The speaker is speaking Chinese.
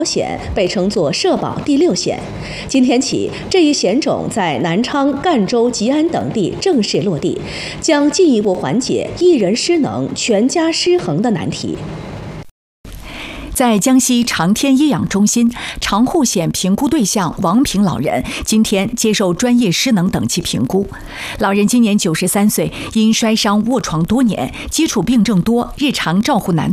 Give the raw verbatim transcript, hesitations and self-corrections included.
险被称作社保第六险。今天起，这一险种在南昌、赣州、吉安等地正式落地，将进一步缓解一人失能、全家失衡的难题。 在江西长天医养中心，长护险评估对象王平老人今天接受专业失能等级评估。老人今年九十三岁，因摔伤卧床多年，基础病症多，日常照护难